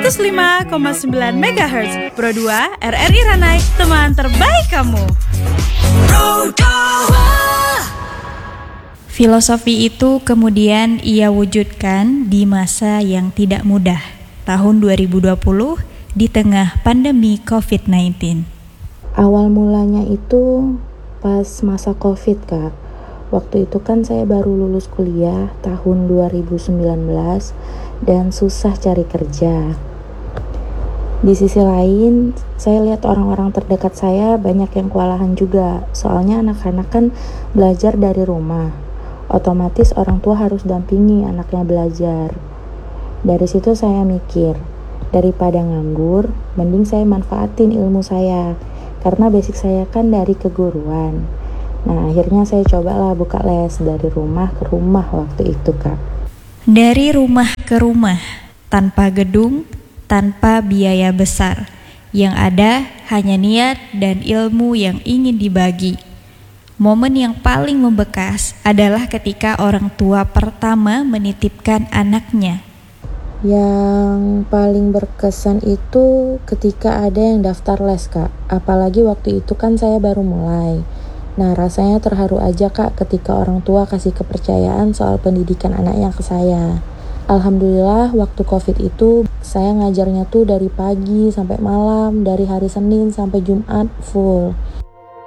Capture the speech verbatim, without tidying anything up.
seratus lima koma sembilan megahertz Pro dua R R I Ranai, teman terbaik kamu. Filosofi itu kemudian ia wujudkan di masa yang tidak mudah, tahun dua ribu dua puluh, di tengah pandemi covid sembilan belas. Awal mulanya itu pas masa Covid, Kak. Waktu itu kan saya baru lulus kuliah tahun dua ribu sembilan belas dan susah cari kerja. Di sisi lain, saya lihat orang-orang terdekat saya banyak yang kewalahan juga. Soalnya anak-anak kan belajar dari rumah. Otomatis orang tua harus dampingi anaknya belajar. Dari situ saya mikir, daripada nganggur, mending saya manfaatin ilmu saya. Karena basic saya kan dari keguruan. Nah, akhirnya saya cobalah buka les dari rumah ke rumah waktu itu, Kak. Dari rumah ke rumah, tanpa gedung, tanpa biaya besar. Yang ada hanya niat dan ilmu yang ingin dibagi. Momen yang paling membekas adalah ketika orang tua pertama menitipkan anaknya. Yang paling berkesan itu ketika ada yang daftar les, Kak. Apalagi waktu itu kan saya baru mulai. Nah, rasanya terharu aja, Kak, ketika orang tua kasih kepercayaan soal pendidikan anaknya ke saya. Alhamdulillah waktu Covid itu saya ngajarnya tuh dari pagi sampai malam, dari hari Senin sampai Jumat full.